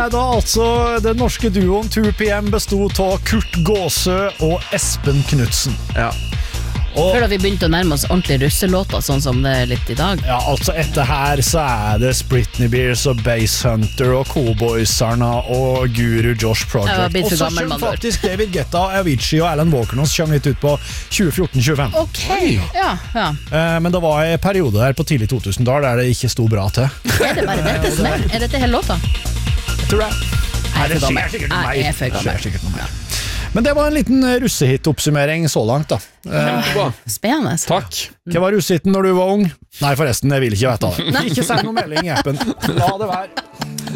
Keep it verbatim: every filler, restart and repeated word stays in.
er da altså den norske duoen two P M bestod av Kurt Gåsø og Espen Knudsen. Ja. Og, Før da vi begynte å nærme oss ordentlig russelåter, sånn som det er litt i dag. ja, altså etter her så er det Britney Bears og Bass Hunter og Cowboysarna og Guru Josh Project. Jeg var blitt Og for så gammel, kommer man dør. faktisk David Guetta, Avicii og Alan Walker nå, som kommer litt ut på tjue fjorten til tjuefem. Ok, ja, ja. Eh, men det var en periode der på tidlig to tusen-tall der det ikke sto bra til. Er det bare dette som er? Er dette hele låta? Jeg tror det. Jeg er for skjer gammel. sikkert noe mer. Jeg er for Det skjer gammel. sikkert noe mer. Men det var en liten russehit-oppsummering så langt da. Eh, Bra. Spennende. Takk. hva var russehiten når du var ung? Nei forresten, jeg vil ikke vite av det. Ikke send noen melding i appen. La det være.